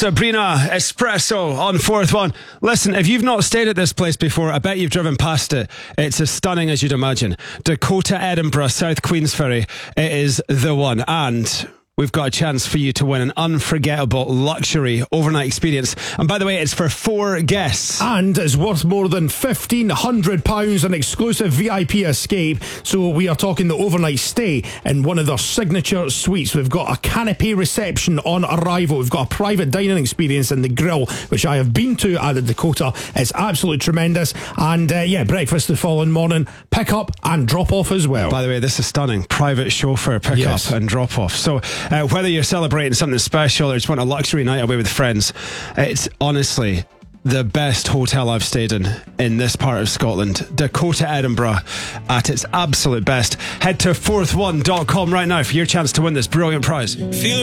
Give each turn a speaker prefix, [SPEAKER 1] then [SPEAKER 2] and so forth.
[SPEAKER 1] Sabrina Espresso on Fourth One. Listen, if you've not stayed at this place before, I bet you've driven past it. It's as stunning as you'd imagine. Dakota, Edinburgh, South Queensferry. It is the one. And we've got a chance for you to win an unforgettable luxury overnight experience. And by the way, it's for 4 guests.
[SPEAKER 2] And it's worth more than £1,500, an exclusive VIP escape. So we are talking the overnight stay in one of their signature suites. We've got a canopy reception on arrival. We've got a private dining experience in the grill, which I have been to at the Dakota. It's absolutely tremendous. And breakfast the following morning, pick up and drop off as well.
[SPEAKER 1] By the way, this is stunning. Private chauffeur pick up and drop off. So whether you're celebrating something special or just want a luxury night away with friends, it's honestly the best hotel I've stayed in this part of Scotland. Dakota, Edinburgh, at its absolute best. Head to fourthone.com right now for your chance to win this brilliant prize.